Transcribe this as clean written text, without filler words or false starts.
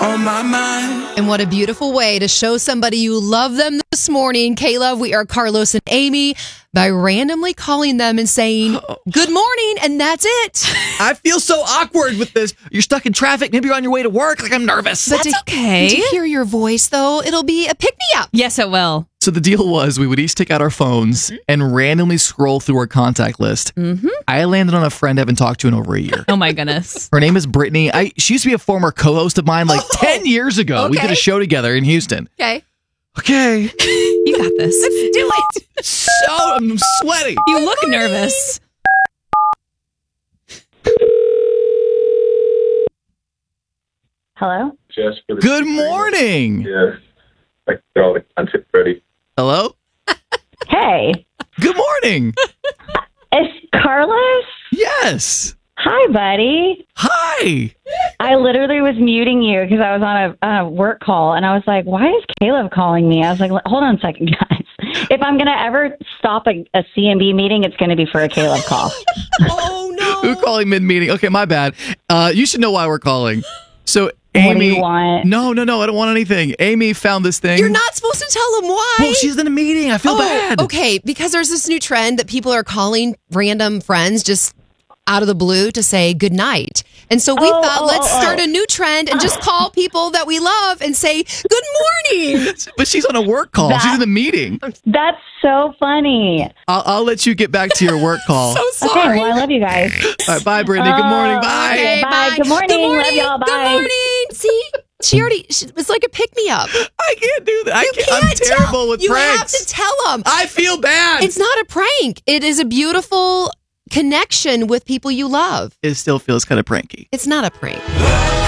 on my mind. And what a beautiful way to show somebody you love them this morning. K-Love, we are Carlos and Amy by randomly calling them and saying, good morning, and that's it. I feel so awkward with this. You're stuck in traffic. Maybe you're on your way to work. Like, I'm nervous. But That's okay. To hear your voice, though, it'll be a pick-me-up. Yes, it will. So the deal was we would each take out our phones and randomly scroll through our contact list. Mm-hmm. I landed on a friend I haven't talked to in over a year. Oh, my goodness. Her name is Brittany. She used to be a former co-host of mine 10 years ago. We Okay. did a show together in Houston. Okay. Okay. You got this. Let's do it. So I'm sweaty. You look nervous. Hello? Just for the Good morning. Yes. I get all the content ready. Hello? Hey, Good morning. it's Carlos? Yes. Hi, buddy. Hi. I literally was muting you because I was on a work call, and I was like, why is Caleb calling me? I was like, hold on a second, guys. If I'm going to ever stop a CMB meeting, it's going to be for a Caleb call. Oh, no. Who calling mid-meeting? Okay, my bad. You should know why we're calling. So What Amy, do you want? No, I don't want anything. Amy found this thing. You're not supposed to tell them why. Well, she's in a meeting. I feel bad. Okay, because there's this new trend that people are calling random friends just out of the blue to say good night. And so we thought, let's start a new trend and just call people that we love and say good morning. But she's on a work call. She's in a meeting. That's so funny. I'll let you get back to your work call. So Okay, sorry. well, I love you guys. All right, bye, Brittany. Good morning. Bye. Okay, bye. Good morning. Love y'all. Bye. Good morning. See, it's like a pick-me-up. I can't do that. I'm Can't terrible tell. with you pranks. have to tell them. I feel bad. It's not a prank. It is a beautiful connection with people you love. It still feels kind of pranky. It's not a prank.